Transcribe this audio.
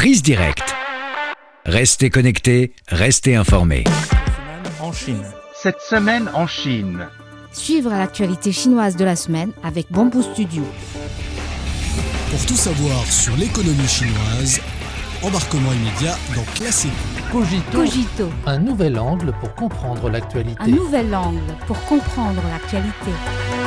Prise directe. Restez connectés, restez informés. En Chine. Cette semaine en Chine. Suivre l'actualité chinoise de la semaine avec Bamboo Studio. Pour tout savoir sur l'économie chinoise, embarquement immédiat dans Classique. Cogito. Un nouvel angle pour comprendre l'actualité. Un nouvel angle pour comprendre l'actualité.